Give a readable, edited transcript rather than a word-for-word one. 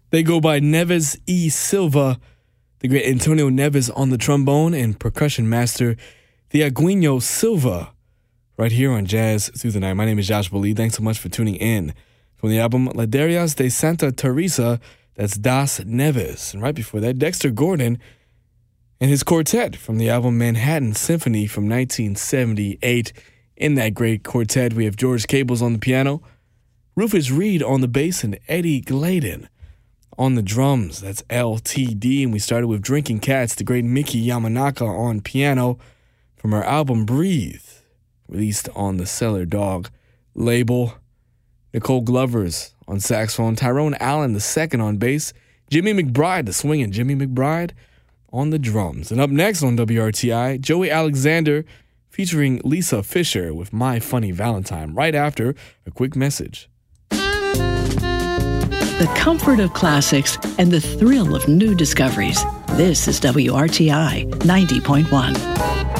They go by Neves E. Silva, the great Antonio Neves on the trombone, and percussion master Thiaguinho Silva, right here on Jazz Through the Night. My name is Joshua Lee. Thanks so much for tuning in. From the album Laderias de Santa Teresa, that's Das Neves. And right before that, Dexter Gordon and his quartet from the album Manhattan Symphony from 1978. In that great quartet, we have George Cables on the piano, Rufus Reed on the bass, and Eddie Gladen on the drums. That's LTD. And we started with Drinking Cats, the great Miki Yamanaka on piano from her album Breathe, released on the Cellar Dog label. Nicole Glover's on saxophone, Tyrone Allen II on bass, Jimmy McBride, the swinging Jimmy McBride, on the drums. And up next on WRTI, Joey Alexander featuring Lisa Fisher with My Funny Valentine, right after a quick message. The comfort of classics and the thrill of new discoveries. This is WRTI 90.1.